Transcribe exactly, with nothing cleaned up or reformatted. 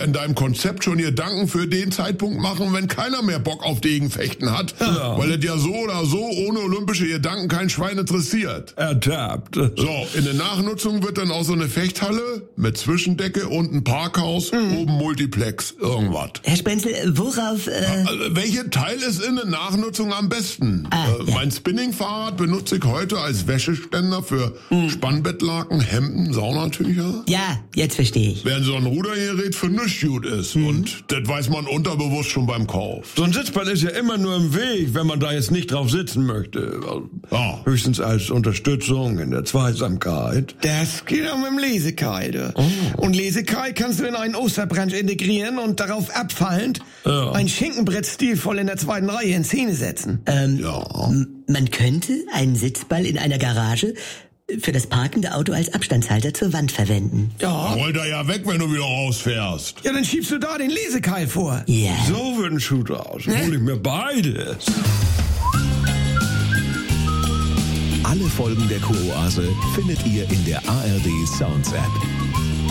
in deinem Konzept schon Gedanken für den Zeitpunkt machen, wenn keiner mehr Bock auf Degenfechten hat, ja. weil es ja so oder so ohne olympische Gedanken kein Schwein interessiert. Ertappt. So, in der Nachnutzung wird dann auch so eine Fechthalle mit Zwischendecke und ein Parkhaus, mhm. oben Multiplex, irgendwas. Herr Spenzel, worauf... Äh also, welcher Teil ist in der Nachnutzung am besten? Ah, äh, ja. Mein Spinningfahrrad benutze ich heute als Wäscheständer für mhm. Spannbettlaken, Hemden, Saunatücher. Ja, jetzt verstehe ich. Während so ein Rudergerät für nichts gut ist. Mhm. Und das weiß man unterbewusst schon beim Kauf. So ein Sitzball ist ja immer nur im Weg, wenn man da jetzt nicht drauf sitzen möchte. Ja. Höchstens als Unterstützung in der Zweisamkeit. Das geht auch mit dem Lesekeil. Oh. Und Lesekeil kannst du in einen Osterbranch integrieren und darauf abfallend ja. ein Schinkenbrett stilvoll in der zweiten Reihe in Szene setzen. Ähm, ja. m- man könnte einen Sitzball in einer Garage für das parkende Auto als Abstandshalter zur Wand verwenden. Ja. Rollt er ja weg, wenn du wieder rausfährst. Ja, dann schiebst du da den Lesekeil vor. Ja. So wird ein Shooter aus. Hol ich mir beides. Alle Folgen der Kuroase findet ihr in der A R D Sounds App.